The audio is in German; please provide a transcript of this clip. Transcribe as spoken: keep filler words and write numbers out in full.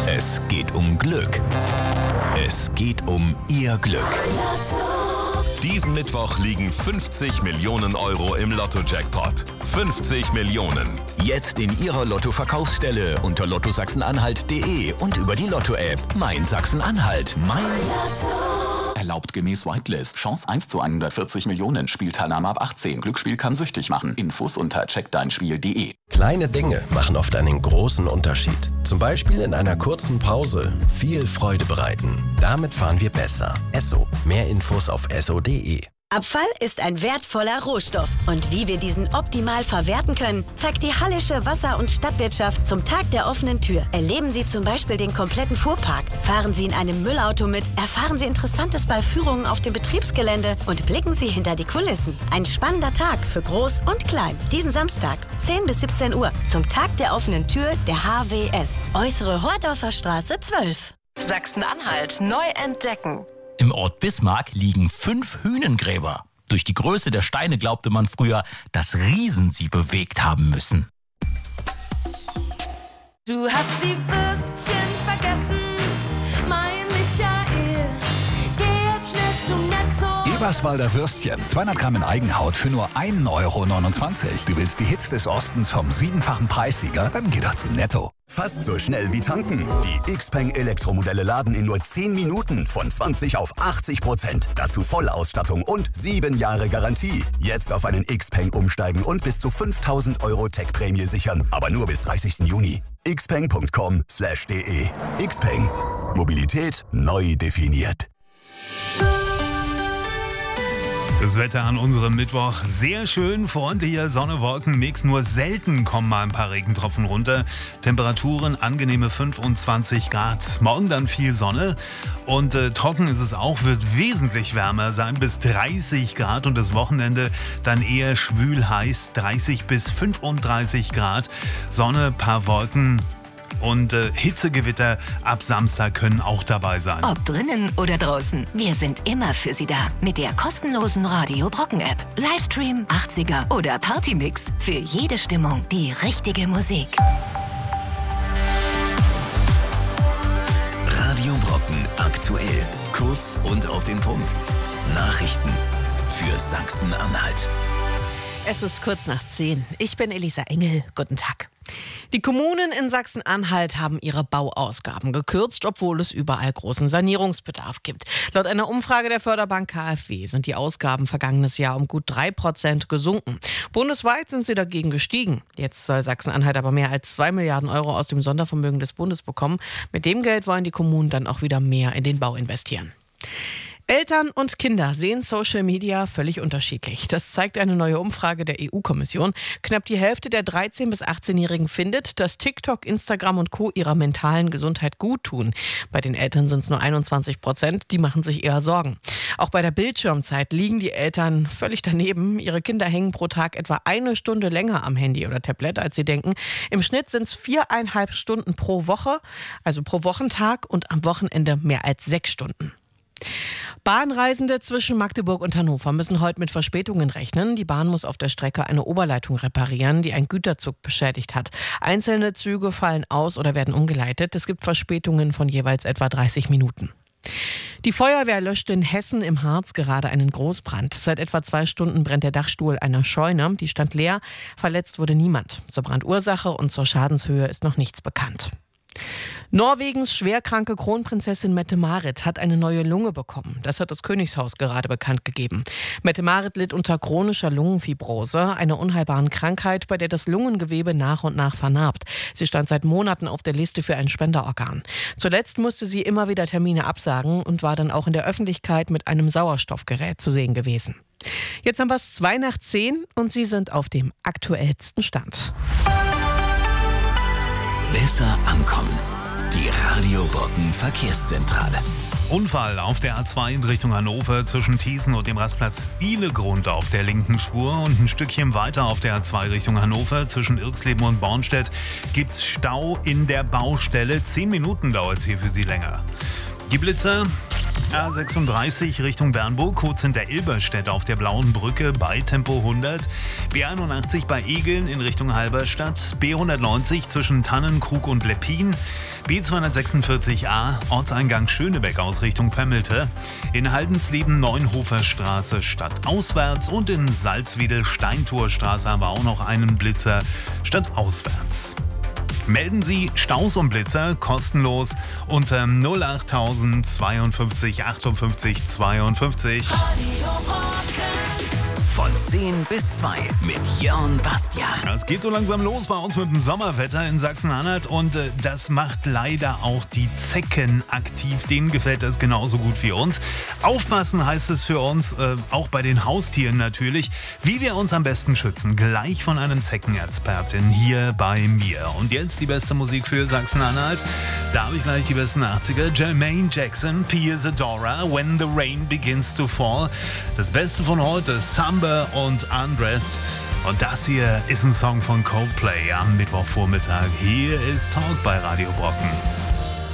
Es geht um Glück. Es geht um Ihr Glück. Diesen Mittwoch liegen fünfzig Millionen Euro im Lotto-Jackpot. fünfzig Millionen. Jetzt in Ihrer Lotto-Verkaufsstelle unter lotto sachsen-anhalt punkt de und über die Lotto-App. Mein Sachsen-Anhalt. Mein Lotto. Erlaubt gemäß Whitelist. Chance eins zu hundertvierzig Millionen. Spielteilnahme ab achtzehn. Glücksspiel kann süchtig machen. Infos unter check dein spiel punkt de. Kleine Dinge machen oft einen großen Unterschied. Zum Beispiel in einer kurzen Pause viel Freude bereiten. Damit fahren wir besser. Esso. Mehr Infos auf esso punkt de. Abfall ist ein wertvoller Rohstoff. Und wie wir diesen optimal verwerten können, zeigt die Hallische Wasser- und Stadtwirtschaft zum Tag der offenen Tür. Erleben Sie zum Beispiel den kompletten Fuhrpark, fahren Sie in einem Müllauto mit, erfahren Sie Interessantes bei Führungen auf dem Betriebsgelände und blicken Sie hinter die Kulissen. Ein spannender Tag für Groß und Klein. Diesen Samstag, zehn bis siebzehn Uhr, zum Tag der offenen Tür der H W S. Äußere Hordorfer Straße zwölf. Sachsen-Anhalt neu entdecken. Im Ort Bismarck liegen fünf Hünengräber. Durch die Größe der Steine glaubte man früher, dass Riesen sie bewegt haben müssen. Du hast die Würstchen vergessen, mein Michael. Geh jetzt schnell zu Netto. Eberswalder Würstchen. zweihundert Gramm in Eigenhaut für nur ein Euro neunundzwanzig. Du willst die Hits des Ostens vom siebenfachen Preissieger? Dann geh doch zu Netto. Fast so schnell wie tanken. Die Xpeng Elektromodelle laden in nur zehn Minuten von zwanzig auf achtzig Prozent. Dazu Vollausstattung und sieben Jahre Garantie. Jetzt auf einen Xpeng umsteigen und bis zu fünftausend Euro Tech-Prämie sichern. Aber nur bis dreißigsten Juni. xpeng punkt com slash de. Xpeng. Mobilität neu definiert. Das Wetter an unserem Mittwoch sehr schön, freundlicher Sonne-Wolken-Mix. Nur selten kommen mal ein paar Regentropfen runter. Temperaturen angenehme fünfundzwanzig Grad. Morgen dann viel Sonne und äh, trocken ist es auch, wird wesentlich wärmer sein, bis dreißig Grad. Und das Wochenende dann eher schwül heiß, dreißig bis fünfunddreißig Grad. Sonne, paar Wolken. Und äh, Hitzegewitter ab Samstag können auch dabei sein. Ob drinnen oder draußen, wir sind immer für Sie da. Mit der kostenlosen Radio Brocken App. Livestream, achtziger oder Partymix. Für jede Stimmung die richtige Musik. Radio Brocken aktuell. Kurz und auf den Punkt. Nachrichten für Sachsen-Anhalt. Es ist kurz nach zehn. Ich bin Elisa Engel. Guten Tag. Die Kommunen in Sachsen-Anhalt haben ihre Bauausgaben gekürzt, obwohl es überall großen Sanierungsbedarf gibt. Laut einer Umfrage der Förderbank K f W sind die Ausgaben vergangenes Jahr um gut drei Prozent gesunken. Bundesweit sind sie dagegen gestiegen. Jetzt soll Sachsen-Anhalt aber mehr als zwei Milliarden Euro aus dem Sondervermögen des Bundes bekommen. Mit dem Geld wollen die Kommunen dann auch wieder mehr in den Bau investieren. Eltern und Kinder sehen Social Media völlig unterschiedlich. Das zeigt eine neue Umfrage der E U-Kommission. Knapp die Hälfte der dreizehn- bis achtzehnjährigen findet, dass TikTok, Instagram und Co. ihrer mentalen Gesundheit gut tun. Bei den Eltern sind es nur einundzwanzig Prozent, die machen sich eher Sorgen. Auch bei der Bildschirmzeit liegen die Eltern völlig daneben. Ihre Kinder hängen pro Tag etwa eine Stunde länger am Handy oder Tablet, als sie denken. Im Schnitt sind es viereinhalb Stunden pro Woche, also pro Wochentag, und am Wochenende mehr als sechs Stunden. Bahnreisende zwischen Magdeburg und Hannover müssen heute mit Verspätungen rechnen. Die Bahn muss auf der Strecke eine Oberleitung reparieren, die ein Güterzug beschädigt hat. Einzelne Züge fallen aus oder werden umgeleitet. Es gibt Verspätungen von jeweils etwa dreißig Minuten. Die Feuerwehr löscht in Hessen im Harz gerade einen Großbrand. Seit etwa zwei Stunden brennt der Dachstuhl einer Scheune. Die stand leer, verletzt wurde niemand. Zur Brandursache und zur Schadenshöhe ist noch nichts bekannt. Norwegens schwerkranke Kronprinzessin Mette-Marit hat eine neue Lunge bekommen. Das hat das Königshaus gerade bekannt gegeben. Mette-Marit litt unter chronischer Lungenfibrose, einer unheilbaren Krankheit, bei der das Lungengewebe nach und nach vernarbt. Sie stand seit Monaten auf der Liste für ein Spenderorgan. Zuletzt musste sie immer wieder Termine absagen und war dann auch in der Öffentlichkeit mit einem Sauerstoffgerät zu sehen gewesen. Jetzt haben wir es zwei nach zehn und Sie sind auf dem aktuellsten Stand. Besser ankommen. Die Radio Brocken Verkehrszentrale. Unfall auf der A zwei in Richtung Hannover zwischen Thießen und dem Rastplatz Ihlegrund auf der linken Spur. Und ein Stückchen weiter auf der A zwei Richtung Hannover zwischen Irxleben und Bornstedt gibt's Stau in der Baustelle. Zehn Minuten dauert es hier für Sie länger. Die Blitzer A sechsunddreißig Richtung Bernburg, kurz hinter Ilberstedt auf der Blauen Brücke bei Tempo hundert. B einundachtzig bei Egeln in Richtung Halberstadt. B hundertneunzig zwischen Tannenkrug und Leppin. B zweihundertsechsundvierzig a, Ortseingang Schönebeck aus Richtung Pömmelte. In Haldensleben Neunhofer Straße stadtauswärts und in Salzwedel Steintorstraße haben wir auch noch einen Blitzer stadtauswärts. Melden Sie Staus und Blitzer kostenlos unter null acht zweiundfünfzig achtundfünfzig zweiundfünfzig. Von zehn bis zwei mit Jörn Bastian. Es geht so langsam los bei uns mit dem Sommerwetter in Sachsen-Anhalt und äh, das macht leider auch die Zecken aktiv. Denen gefällt das genauso gut wie uns. Aufpassen heißt es für uns, äh, auch bei den Haustieren natürlich, wie wir uns am besten schützen. Gleich von einem Zeckenexpertin hier bei mir. Und jetzt die beste Musik für Sachsen-Anhalt. Da habe ich gleich die besten achtziger. Jermaine Jackson, Pia Zadora, When the Rain Begins to Fall. Das Beste von heute, Samba und Undressed. Und das hier ist ein Song von Coldplay am Mittwochvormittag. Hier ist Talk bei Radio Brocken.